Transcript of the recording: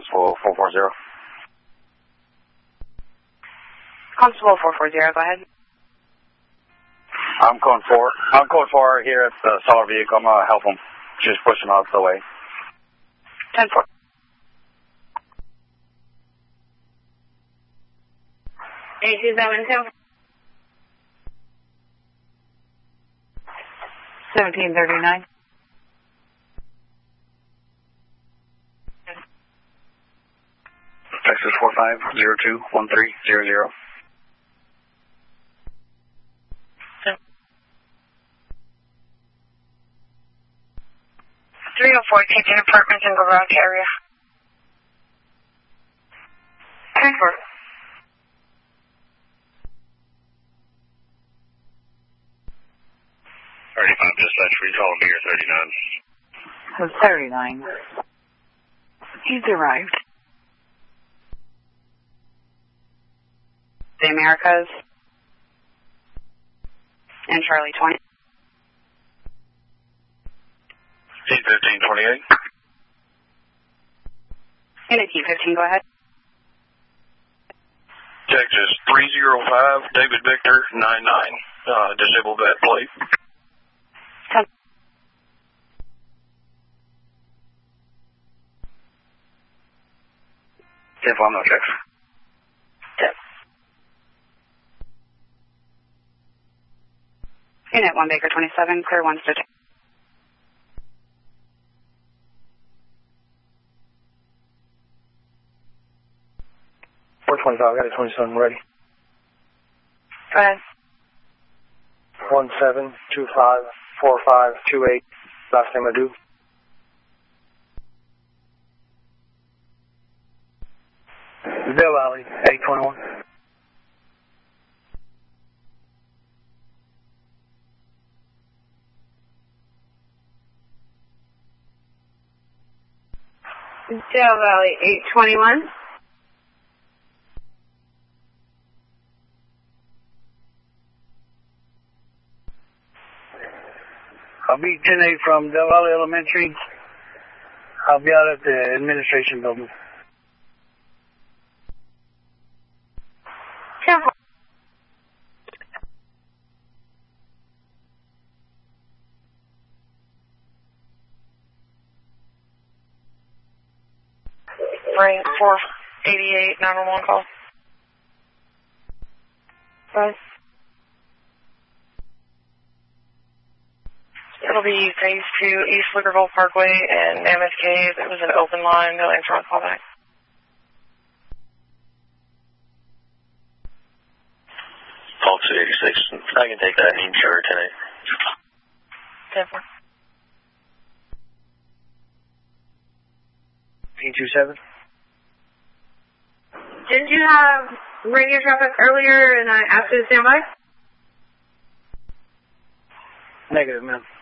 Constable 440. Constable 440, go ahead. I'm code 4 here at the solid vehicle. I'm going to help him. Just push him out of the way. 10-4. A272. 1739. Texas 45021300. 304, taking apartments in garage area. 10-4. 35 dispatch, recall here 39. 39. He's arrived. The Americas. And Charlie 20. 1528. And a T15, go ahead. Texas 305, David Victor 99. Disable that plate. 10. I'm no checks. 10. Unit 1 Baker 27, clear 1 to 10. 425, I got a 27 ready. Go ahead. 17254528, last name I do. Bill Valley, 821. Dale Valley 821. I'll be 10-8 from Del Valle Elementary. I'll be out at the administration building. 10-4. Right, 488, 911 call. Right. It'll be phase 2, East Lickerville Parkway and Mammoth Cave. It was an open line, no answer on callback. Call 286. I can take that name, sure, 10-4. 827. Didn't you have radio traffic earlier and I asked you to stand by? Negative, ma'am.